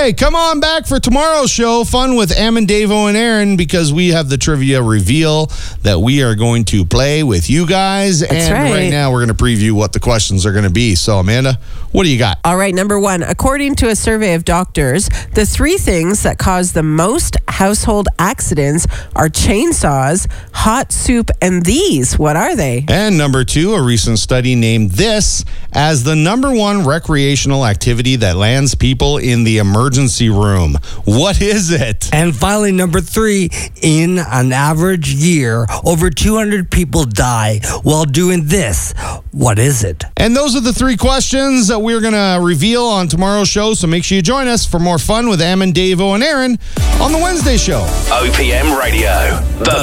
Anyway, come on back for tomorrow's show. Fun with Am, Davo, and Aaron, because we have the trivia reveal that we are going to play with you guys. That's right now, we're going to preview what the questions are going to be. So, Amanda, what do you got? All right, number one. According to a survey of doctors, the three things that cause the most household accidents are chainsaws, hot soup, and these. What are they? And number two, a recent study named this as the number one recreational activity that lands people in the emergency room. What is it? And finally, number three, in an average year, over 200 people die while doing this. What is it? And those are the three questions that we're going to reveal on tomorrow's show. So make sure you join us for more fun with Am, Davo, and Aaron on the Wednesday show. OPM Radio.